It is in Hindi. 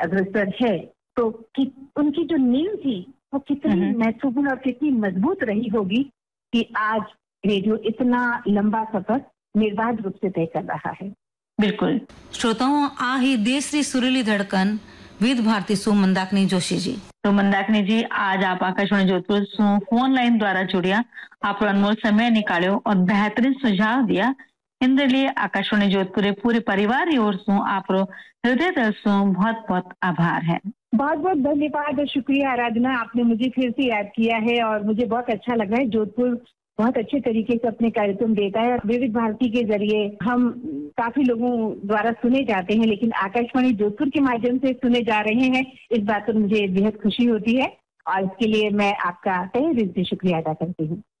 अग्रसर है तो उनकी जो नींव थी वो कितनी महत्वपूर्ण और कितनी मजबूत रही होगी कि आज रेडियो इतना लंबा सफर निर्बाध रूप से तय कर रहा है। बिल्कुल। श्रोताओं, आ ही देश री सुरीली धड़कन विद भारती सु मंदाकिनी जोशी जी। तो मंदाकिनी जी, आज आप आकाशवाणी जोधपुर सु फोन लाइन द्वारा जुड़िया, आप अनमोल समय निकालो और बेहतरीन सुझाव दिया। इनके लिए आकाशवाणी जोधपुर पूरे परिवार की ओर से आप हृदय दिल से बहुत बहुत आभार है। बहुत बहुत धन्यवाद और शुक्रिया आराधना, आपने मुझे फिर से याद किया है और मुझे बहुत अच्छा लगा है। जोधपुर बहुत अच्छे तरीके से अपने कार्यक्रम देता है। विविध भारती के जरिए हम काफी लोगों द्वारा सुने जाते हैं, लेकिन आकाशवाणी जोधपुर के माध्यम से सुने जा रहे हैं, इस बात पर मुझे बेहद खुशी होती है और इसके लिए मैं आपका तहे दिल से शुक्रिया अदा करती हूँ।